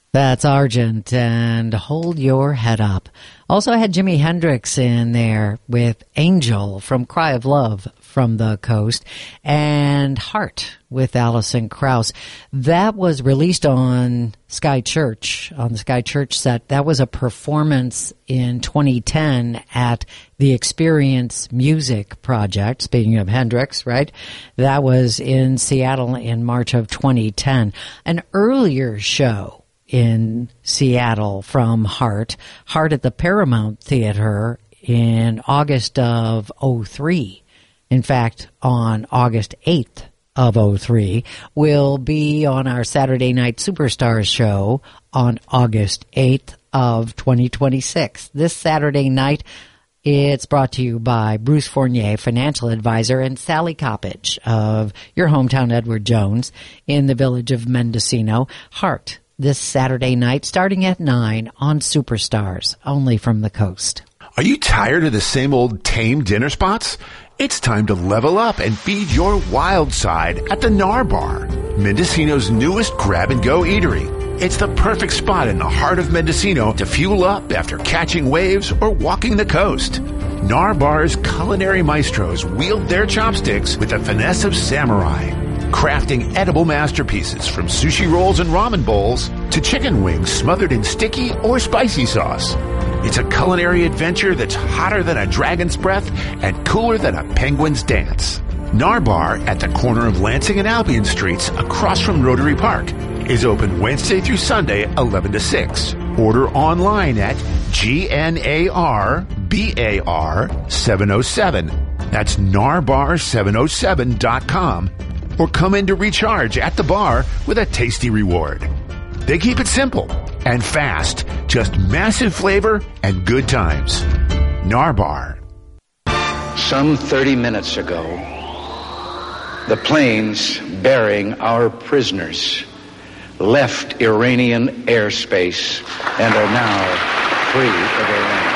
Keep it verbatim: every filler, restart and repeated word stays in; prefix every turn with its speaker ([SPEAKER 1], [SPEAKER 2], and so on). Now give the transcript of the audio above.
[SPEAKER 1] That's Argent and Hold Your Head Up. Also had Jimi Hendrix in there with Angel from Cry of Love from the Coast and Heart with Alison Krauss. That was released on Sky Church, on the Sky Church set. That was a performance in twenty ten at the Experience Music Project. Speaking of Hendrix, right? That was in Seattle in March of twenty ten. An earlier show in Seattle from Heart, Heart at the Paramount Theater in August of oh three. In fact, on August eighth of oh three, will be on our Saturday Night Superstars show on August eighth of twenty twenty-six. This Saturday night, it's brought to you by Bruce Fournier, financial advisor, and Sally Coppage of your hometown Edward Jones in the village of Mendocino. Heart, this Saturday night, starting at nine on Superstars, only from the Coast.
[SPEAKER 2] Are you tired of the same old tame dinner spots? It's time to level up and feed your wild side at the Nar Bar, Mendocino's newest grab-and-go eatery. It's the perfect spot in the heart of Mendocino to fuel up after catching waves or walking the coast. Nar Bar's culinary maestros wield their chopsticks with the finesse of samurai, crafting edible masterpieces from sushi rolls and ramen bowls to chicken wings smothered in sticky or spicy sauce. It's a culinary adventure that's hotter than a dragon's breath and cooler than a penguin's dance. Nar Bar at the corner of Lansing and Albion Streets across from Rotary Park is open Wednesday through Sunday, eleven to six. Order online at G N A R B A R seven oh seven. That's narbar seven oh seven dot com. Or come in to recharge at the bar with a tasty reward. They keep it simple and fast, just massive flavor and good times. Nar Bar.
[SPEAKER 3] Some thirty minutes ago, the planes bearing our prisoners left Iranian airspace and are now free of Iran.